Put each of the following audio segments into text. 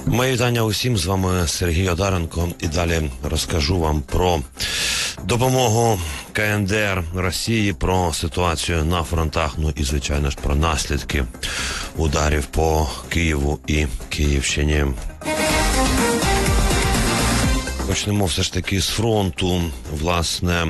Мої вітання усім, з вами Сергій Одаренко, і далі розкажу вам про допомогу КНДР Росії, про ситуацію на фронтах, ну і, звичайно ж, про наслідки ударів по Києву і Київщині. Почнемо все ж таки з фронту. Власне,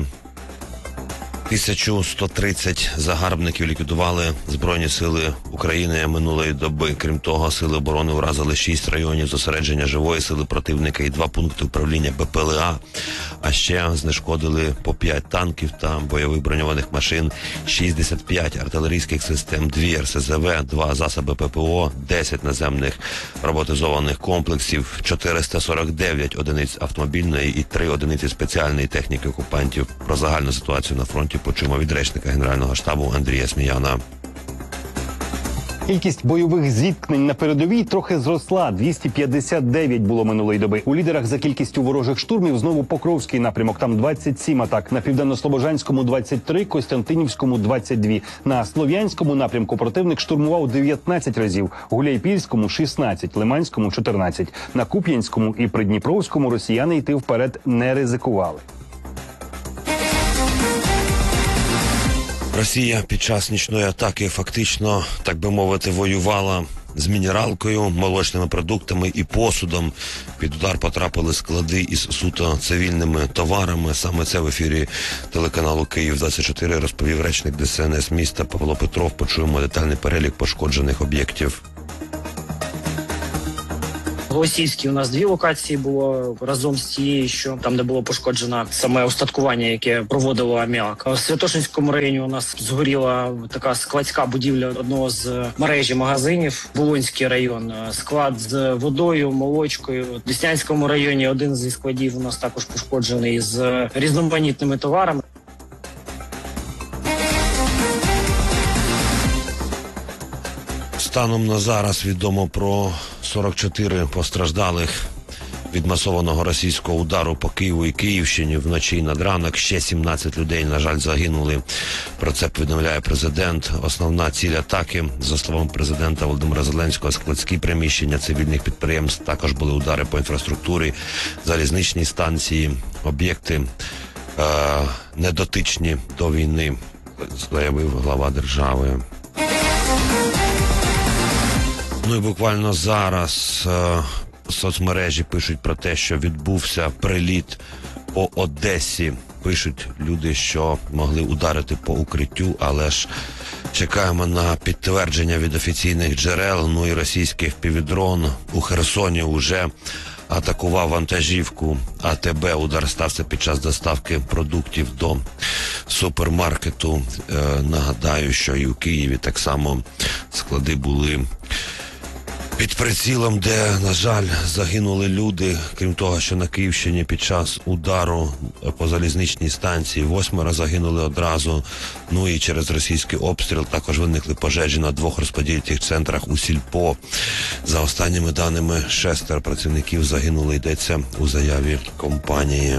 1130 загарбників ліквідували Збройні сили України минулої доби. Крім того, сили оборони вразили 6 районів зосередження живої сили противника і 2 пункти управління БПЛА. А ще знешкодили по 5 танків та бойових броньованих машин, 65 артилерійських систем, 2 РСЗВ, 2 засоби ППО, 10 наземних роботизованих комплексів, 449 одиниць автомобільної і 3 одиниці спеціальної техніки окупантів. Про загальну ситуацію на фронті почуємо від речника Генерального штабу Андрія Сміяна. Кількість бойових зіткнень на передовій трохи зросла. 259 було минулої доби. У лідерах за кількістю ворожих штурмів знову Покровський напрямок. Там 27 атак. На Південно-Слобожанському 23, Костянтинівському 22. На Слов'янському напрямку противник штурмував 19 разів. Гуляйпільському 16, Лиманському 14. На Куп'янському і Придніпровському росіяни йти вперед не ризикували. Росія під час нічної атаки фактично, так би мовити, воювала з мінералкою, молочними продуктами і посудом. Під удар потрапили склади із суто цивільними товарами. Саме це в ефірі телеканалу «Київ-24» розповів речник ДСНС міста Павло Петров. Почуємо детальний перелік пошкоджених об'єктів. Голосіївській у нас 2 локації було разом з тією, що там, де було пошкоджено саме устаткування, яке проводило аміак. В Святошинському районі у нас згоріла така складська будівля одного з мережі магазинів. Булонський район, склад з водою, молочкою. В Деснянському районі один зі складів у нас також пошкоджений з різноманітними товарами. Станом на зараз відомо про 44 постраждалих від масованого російського удару по Києву і Київщині вночі і надранок. Ще 17 людей, на жаль, загинули. Про це повідомляє президент. Основна ціль атаки, за словами президента Володимира Зеленського, складські приміщення цивільних підприємств. Також були удари по інфраструктурі, залізничній станції, об'єкти недотичні до війни, заявив глава держави. Ну і буквально зараз соцмережі пишуть про те, що відбувся приліт по Одесі. Пишуть люди, що могли ударити по укриттю, але ж чекаємо на підтвердження від офіційних джерел. Ну і російський впівдрон у Херсоні уже атакував вантажівку АТБ. Удар стався під час доставки продуктів до супермаркету. Нагадаю, що і у Києві так само склади були під прицілом, де, на жаль, загинули люди. Крім того, що на Київщині під час удару по залізничній станції 8 загинули одразу. Ну і через російський обстріл також виникли пожежі на 2 розподільчих центрах у Сільпо. За останніми даними, 6 працівників загинули, йдеться у заяві компанії.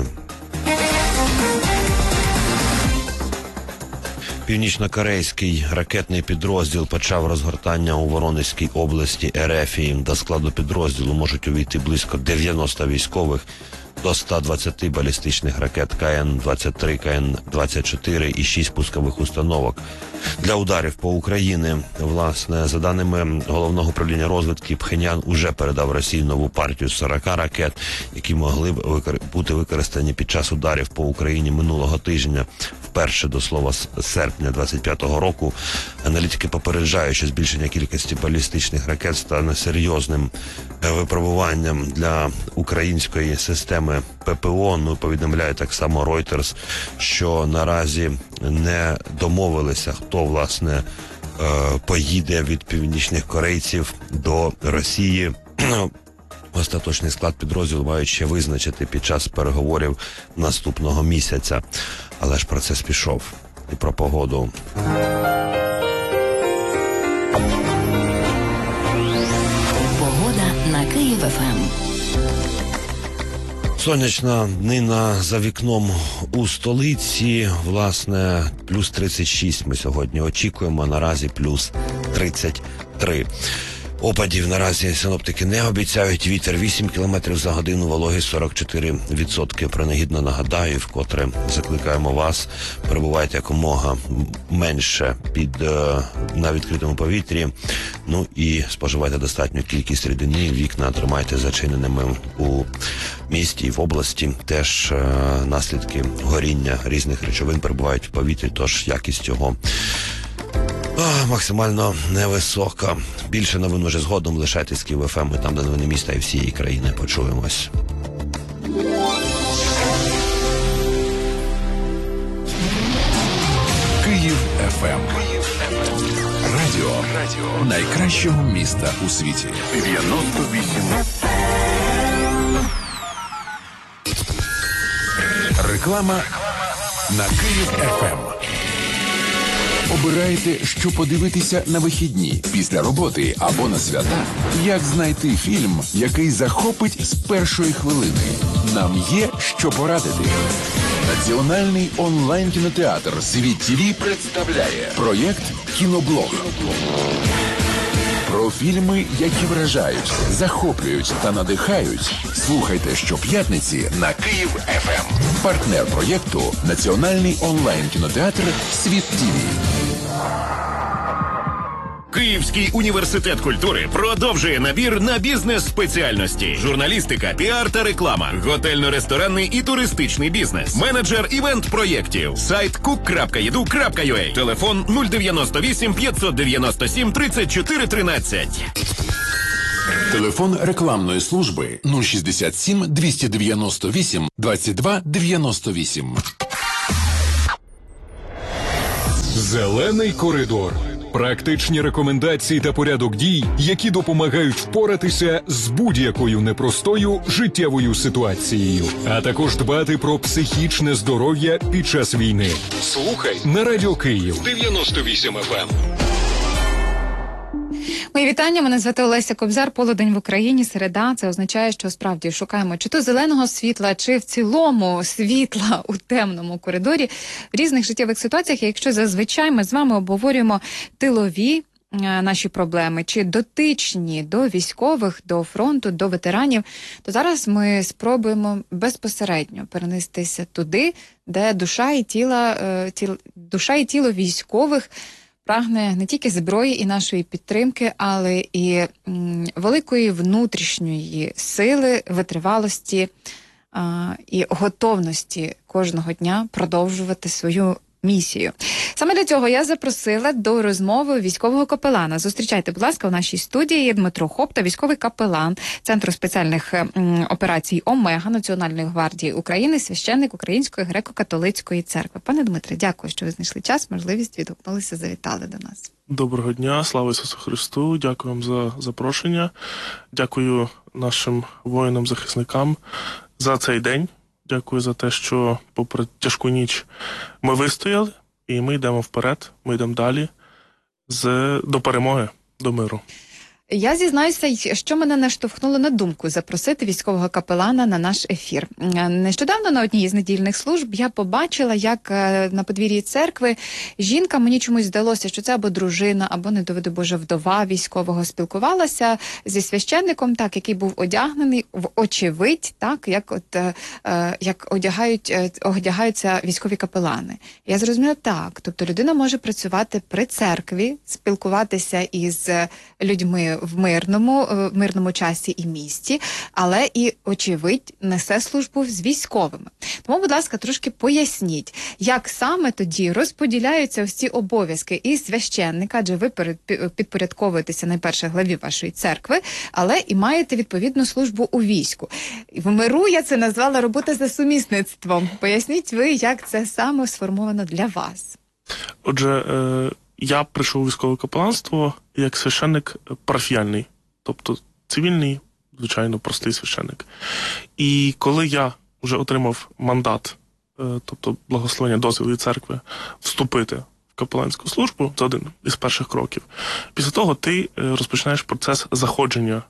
Північно-корейський ракетний підрозділ почав розгортання у Воронезькій області РФ. До складу підрозділу можуть увійти близько 90 військових, до 120 балістичних ракет КН-23, КН-24 і 6 пускових установок. Для ударів по Україні, власне, за даними Головного управління розвідки, Пхеньян уже передав Росії нову партію 40 ракет, які могли б бути використані під час ударів по Україні минулого тижня. Вперше, до слова, з серпня 25-го року. Аналітики попереджають, що збільшення кількості балістичних ракет стане серйозним випробуванням для української системи ППО. Ну, повідомляє так само Reuters, що наразі не домовилися, хто, власне, поїде від північних корейців до Росії. Остаточний склад підрозділу мають ще визначити під час переговорів наступного місяця. Але ж процес пішов. І про погоду. Погода на Київ-ФМ. Сонячна днина за вікном у столиці. Власне, плюс 36 ми сьогодні очікуємо. Наразі плюс 33. Опадів наразі синоптики не обіцяють. Вітер 8 км за годину, вологість 44%. Принагідно нагадаю, вкотре закликаємо вас, перебувайте якомога менше на відкритому повітрі. Ну і споживайте достатню кількість рідини, вікна тримайте зачиненими у місті і в області. Теж наслідки горіння різних речовин перебувають в повітрі, тож якість його максимально невисока. Більше новин уже згодом. Лишайтесь Київ ФМ, ми там, де новини міста і всієї країни. Почуємось. Київ ФМ. Радіо найкращого міста у світі. 98. Реклама на Київ ФМ. Обираєте, що подивитися на вихідні, після роботи або на свята? Як знайти фільм, який захопить з першої хвилини? Нам є що порадити. Національний онлайн-кінотеатр «Світ ТВ» представляє проєкт «Кіноблог». Про фільми, які вражають, захоплюють та надихають. Слухайте щоп'ятниці на Київ ФМ. Партнер проєкту – Національний онлайн-кінотеатр «Світ ТВ». Київський університет культури продовжує набір на бізнес-спеціальності: журналістика, піар та реклама, готельно-ресторанний і туристичний бізнес, менеджер івент-проєктів, сайт cook.edu.ua, телефон 098 597 34 13. Телефон рекламної служби 067 298 22 98. Зелений коридор. Практичні рекомендації та порядок дій, які допомагають впоратися з будь-якою непростою життєвою ситуацією, а також дбати про психічне здоров'я під час війни. Слухай на Радіо Київ 98 FM. Мої вітання, мене звати Олеся Кобзар, полудень в Україні, середа. Це означає, що справді шукаємо чи то зеленого світла, чи в цілому світла у темному коридорі в різних життєвих ситуаціях. І якщо зазвичай ми з вами обговорюємо тилові наші проблеми, чи дотичні до військових, до фронту, до ветеранів, то зараз ми спробуємо безпосередньо перенестися туди, де душа і тіло військових прагне не тільки зброї і нашої підтримки, але і великої внутрішньої сили, витривалості і готовності кожного дня продовжувати свою місію. Саме для цього я запросила до розмови військового капелана. Зустрічайте, будь ласка, у нашій студії Дмитро Хопта, військовий капелан Центру спеціальних операцій «Омега» Національної гвардії України, священник Української греко-католицької церкви. Пане Дмитре, дякую, що ви знайшли час, можливість, відгукнулися, завітали до нас. Доброго дня, слава Ісусу Христу, дякую вам за запрошення, дякую нашим воїнам-захисникам за цей день. Дякую за те, що попри тяжку ніч ми вистояли, і ми йдемо вперед, ми йдемо далі до перемоги, до миру. Я зізнаюся, що мене наштовхнуло на думку запросити військового капелана на наш ефір. Нещодавно на одній із недільних служб я побачила, як на подвір'ї церкви жінка, мені чомусь здалося, що це або дружина, або, не доведу Боже, вдова військового, спілкувалася зі священником, так, який був одягнений в очевидь, так, як одягаються військові капелани. Я зрозуміла, так, тобто людина може працювати при церкві, спілкуватися із людьми в мирному часі і місті, але і, очевидь, несе службу з військовими. Тому, будь ласка, трошки поясніть, як саме тоді розподіляються ось ці обов'язки і священника, адже ви підпорядковуєтеся найперше главі вашої церкви, але і маєте відповідну службу у війську. В миру я це назвала робота за сумісництвом. Поясніть ви, як це саме сформовано для вас. Отже, я прийшов у військове капеланство як священник парафіяльний, тобто цивільний, звичайно, простий священник. І коли я вже отримав мандат, тобто благословення, дозвіл від церкви, вступити в капеланську службу, це один із перших кроків, після того ти розпочинаєш процес заходження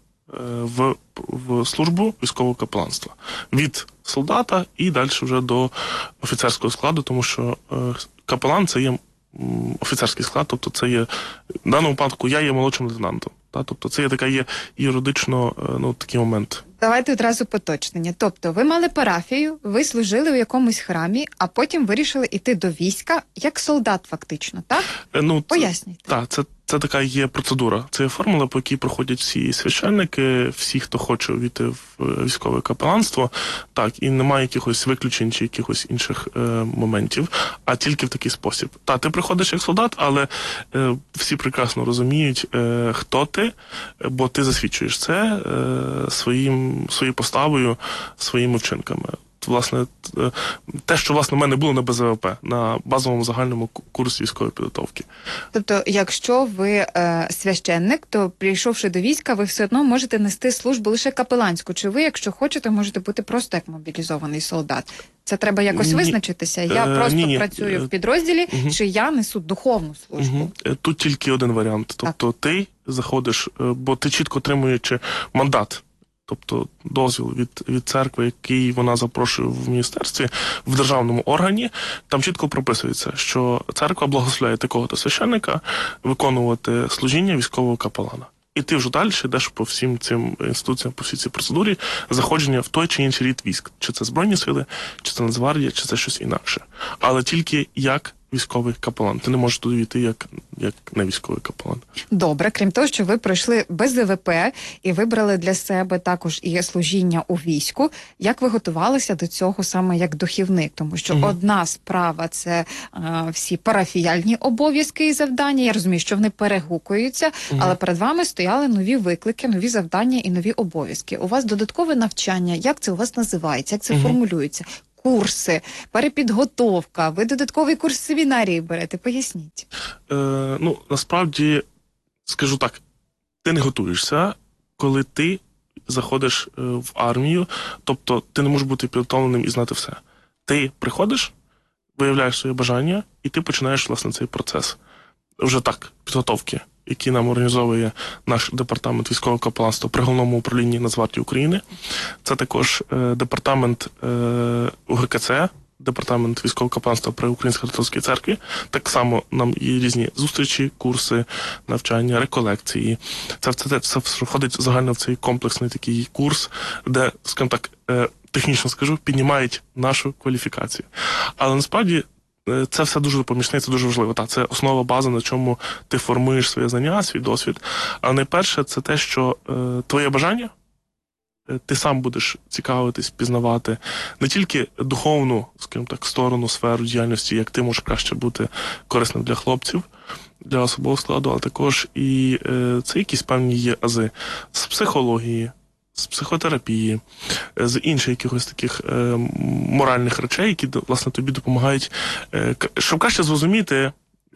в службу військового капеланства. Від солдата і далі вже до офіцерського складу, тому що капелан – це є офіцерський склад, тобто це є, в даному випадку я є молодшим лейтенантом. Тобто це є така юридично, такий момент. Давайте одразу поточнення. Тобто ви мали парафію, ви служили у якомусь храмі, а потім вирішили йти до війська як солдат фактично, так? Пояснюйте. Так, це така є процедура. Це є формула, по якій проходять всі священники, всі, хто хоче увійти в військове капеланство. Так, і немає якихось виключень чи якихось інших моментів, а тільки в такий спосіб. Так, ти приходиш як солдат, але всі прекрасно розуміють, хто ти, бо ти засвідчуєш це своєю поставою, своїми вчинками. Власне, те, що, власне, в мене було на БЗВП, на базовому загальному курсі військової підготовки. Тобто, якщо ви священник, то, прийшовши до війська, ви все одно можете нести службу лише капеланську. Чи ви, якщо хочете, можете бути просто як мобілізований солдат? Це треба якось визначитися? Я просто працюю в підрозділі, чи я несу духовну службу? Тут тільки один варіант. Тобто, ти заходиш, бо ти чітко отримуючи мандат, тобто дозвіл від церкви, який вона запрошує в міністерстві, в державному органі, там чітко прописується, що церква благословляє такого-то священника виконувати служіння військового капелана. І ти вже далі йдеш по всім цим інституціям, по всій цій процедурі заходження в той чи інший рід військ. Чи це Збройні сили, чи це Нацгвардія, чи це щось інакше. Але тільки як військовий капелан. Ти не можеш туди війти як не військовий капелан. Добре, крім того, що ви пройшли БЗВП і вибрали для себе також і служіння у війську. Як ви готувалися до цього саме як духівник? Тому що одна справа – це всі парафіяльні обов'язки і завдання. Я розумію, що вони перегукуються, але перед вами стояли нові виклики, нові завдання і нові обов'язки. У вас додаткове навчання. Як це у вас називається? Як це формулюється? Курси, перепідготовка, ви додатковий курс семінарії берете, поясніть. Насправді, скажу так, ти не готуєшся, коли ти заходиш в армію, тобто ти не можеш бути підготовленим і знати все. Ти приходиш, виявляєш своє бажання, і ти починаєш, власне, цей процес. Вже так, підготовки, який нам організовує наш департамент військового капеланства при Головному управлінні Нацгвардії України. Це також департамент УГКЦ, департамент військового капеланства при Українській католицькій церкві. Так само нам є різні зустрічі, курси, навчання, реколекції. Це входить загально в цей комплексний такий курс, де, скажімо так, технічно скажу, піднімають нашу кваліфікацію. Але насправді це все дуже допомічне, це дуже важливо. Це основа, база, на чому ти формуєш своє знання, свій досвід. А найперше, це те, що твоє бажання, ти сам будеш цікавитись, пізнавати не тільки духовну, скажімо так, сторону, сферу діяльності, як ти можеш краще бути корисним для хлопців, для особового складу, але також і це якісь певні є ази з психології, з психотерапії, з інших якихось таких моральних речей, які, власне, тобі допомагають, щоб краще зрозуміти,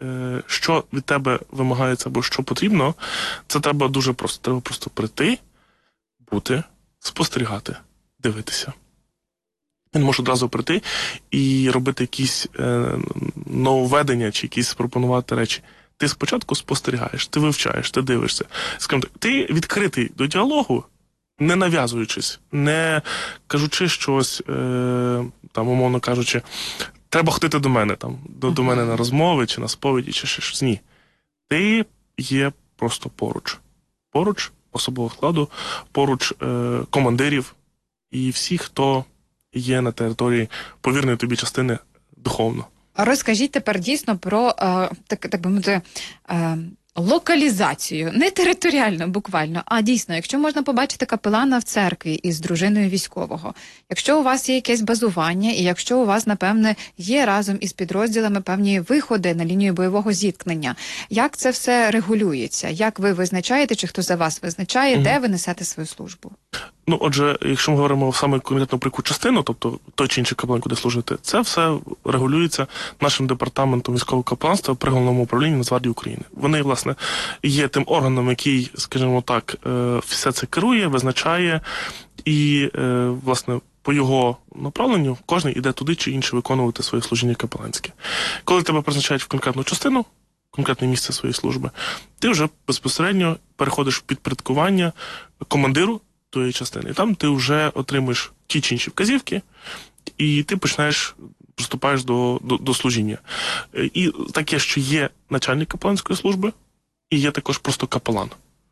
що від тебе вимагається або що потрібно. Це треба дуже просто. Треба просто прийти, бути, спостерігати, дивитися. Ти не можеш одразу прийти і робити якісь нововведення чи якісь пропонувати речі. Ти спочатку спостерігаєш, ти вивчаєш, ти дивишся. Скажімо так, ти відкритий до діалогу, не нав'язуючись, не кажучи щось, умовно кажучи, треба ходити до мене, до мене на розмови, чи на сповіді, чи щось. Ні. Ти є просто поруч. Поруч особового складу, поруч командирів і всіх, хто є на території повірної тобі частини духовно. Розкажіть тепер дійсно про, так би мовити, локалізацію, не територіально буквально, а дійсно, якщо можна побачити капелана в церкві із дружиною військового, якщо у вас є якесь базування, і якщо у вас, напевне, є разом із підрозділами певні виходи на лінію бойового зіткнення, як це все регулюється? Як ви визначаєте, чи хто за вас визначає, де ви несете свою службу? Отже, якщо ми говоримо саме конкретно про яку частину, тобто той чи інший капелан, куди служити, це все регулюється нашим департаментом військового капеланства при Головному управлінні Нацгвардії України. Вони, власне, є тим органом, який, скажімо так, все це керує, визначає і, власне, по його направленню кожен іде туди чи інше виконувати своє служіння капеланське. Коли тебе призначають в конкретну частину, конкретне місце своєї служби, ти вже безпосередньо переходиш в підпорядкування командиру тої частини. І там ти вже отримуєш ті чи інші вказівки, і ти приступаєш до служіння. І таке, що є начальник капеланської служби, і є також просто капелан.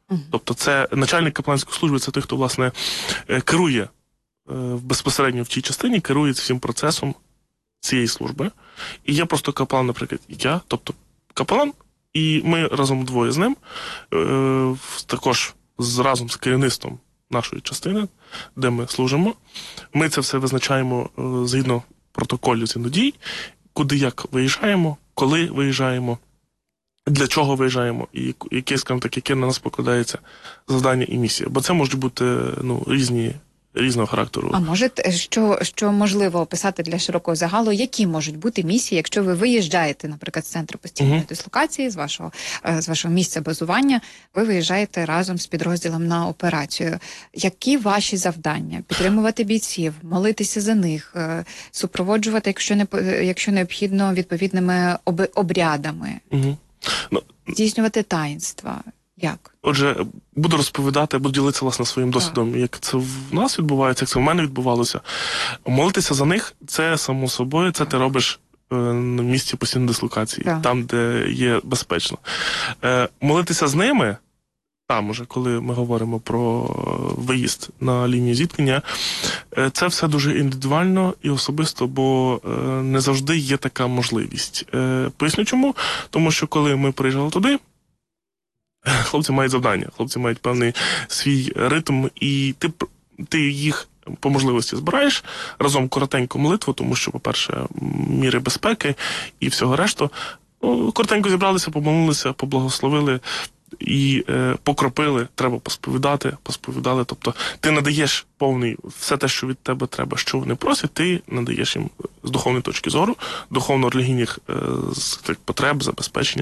Тобто це начальник капеланської служби, це той, хто, власне, керує безпосередньо в цій частині, керує всім процесом цієї служби. І є просто капелан, наприклад, я, тобто капелан, і ми разом двоє з ним, також разом з керівництвом нашої частини, де ми служимо. Ми це все визначаємо згідно протоколів згідно дій, куди як виїжджаємо, коли виїжджаємо, для чого виїжджаємо, і яке на нас покладається завдання і місія. Бо це можуть бути різного характеру. А може, що можливо описати для широкого загалу, які можуть бути місії, якщо ви виїжджаєте, наприклад, з центру постійної дислокації, з вашого місця базування, ви виїжджаєте разом з підрозділом на операцію. Які ваші завдання? Підтримувати бійців, молитися за них, супроводжувати, якщо необхідно, відповідними обрядами, здійснювати таїнства? Як? Отже, буду розповідати, буду ділитися, власне, своїм досвідом, як це в нас відбувається, як це в мене відбувалося. Молитися за них, це, само собою, це ти робиш на місці постійної дислокації, там, де є безпечно. Молитися з ними, там уже, коли ми говоримо про виїзд на лінію зіткнення, це все дуже індивідуально і особисто, бо не завжди є така можливість. Поясню чому. Тому що коли ми приїжджали туди, хлопці мають завдання, хлопці мають певний свій ритм, і ти їх по можливості збираєш разом коротеньку молитву, тому що, по-перше, міри безпеки і всього решту. Коротенько зібралися, помолилися, поблагословили і покропили, треба посповідали. Тобто ти надаєш повний, все те, що від тебе треба, що вони просять, ти надаєш їм з духовної точки зору, духовно-релігійних потреб, забезпечення.